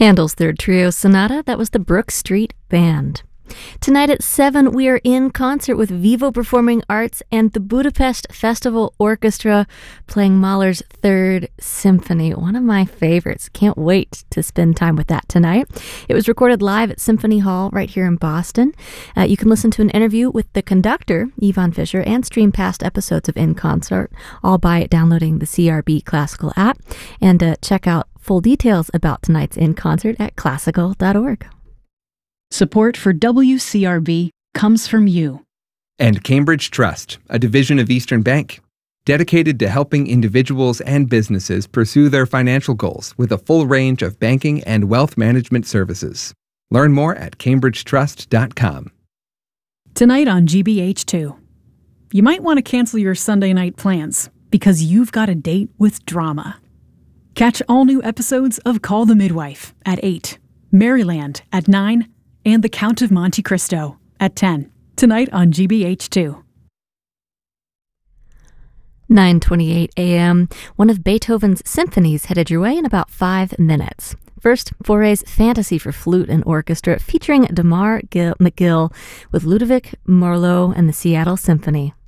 Handel's Third Trio Sonata, that was the Brook Street Band. Tonight at 7, we are in concert with Vivo Performing Arts and the Budapest Festival Orchestra playing Mahler's Third Symphony, one of my favorites. Can't wait to spend time with that tonight. It was recorded live at Symphony Hall right here in Boston. You can listen to an interview with the conductor, Yvonne Fisher, and stream past episodes of In Concert, all by downloading the CRB Classical app. And check out full details about tonight's In Concert at classical.org. Support for WCRB comes from you. And Cambridge Trust, a division of Eastern Bank, dedicated to helping individuals and businesses pursue their financial goals with a full range of banking and wealth management services. Learn more at cambridgetrust.com. Tonight on GBH2, you might want to cancel your Sunday night plans because you've got a date with drama. Catch all new episodes of Call the Midwife at 8, Maryland at 9, and The Count of Monte Cristo at 10, tonight on GBH2. 9:28 a.m. One of Beethoven's symphonies headed your way in about 5 minutes. First, Fauré's Fantasy for Flute and Orchestra featuring Damar McGill with Ludovic Morlot and the Seattle Symphony.